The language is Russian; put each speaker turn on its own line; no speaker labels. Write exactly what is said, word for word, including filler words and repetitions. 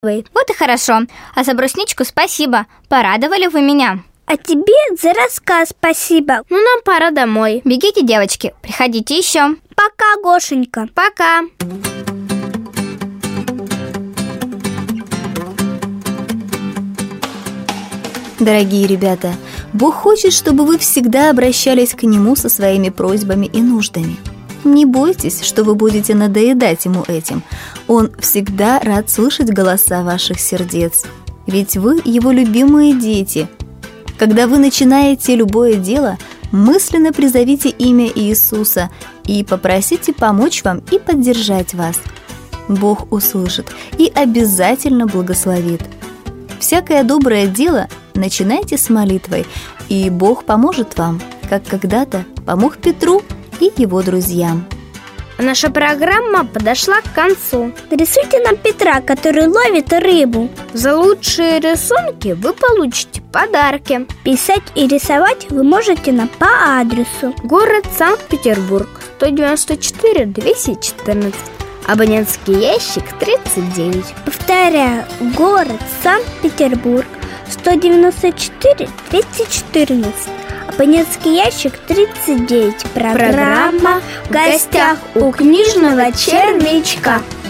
Вот и хорошо. А за брусничку спасибо. Порадовали вы меня.
А тебе за рассказ спасибо.
Ну, нам пора домой.
Бегите, девочки, приходите еще.
Пока, Гошенька.
Пока.
Дорогие ребята, Бог хочет, чтобы вы всегда обращались к Нему со своими просьбами и нуждами. Не бойтесь, что вы будете надоедать Ему этим. Он всегда рад слышать голоса ваших сердец, ведь вы Его любимые дети. Когда вы начинаете любое дело, мысленно призовите имя Иисуса и попросите помочь вам и поддержать вас. Бог услышит и обязательно благословит. Всякое доброе дело начинайте с молитвой, и Бог поможет вам, как когда-то помог Петру и его друзьям.
Наша программа подошла к концу.
Нарисуйте нам Петра, который ловит рыбу.
За лучшие рисунки вы получите подарки.
Писать и рисовать вы можете нам по адресу:
город Санкт-Петербург, сто девяносто четыре двести четырнадцать, абонентский ящик тридцать девять.
Повторяю, город Санкт-Петербург, сто девяносто четыре двести четырнадцать, абонентский ящик тридцать девять.
Программа «В гостях у книжного червячка».